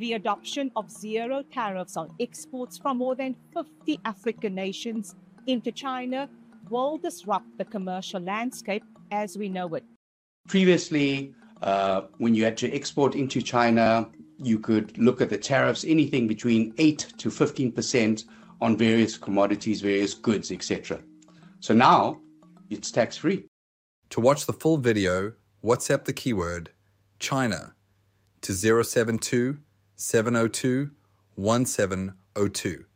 The adoption of zero tariffs on exports from more than 50 African nations into China will disrupt the commercial landscape as we know it. Previously, when you had to export into China, you could look at the tariffs, anything between 8 to 15% on various commodities, various goods, etc. So now it's tax-free. To watch the full video, WhatsApp the keyword China to 072 702 1702.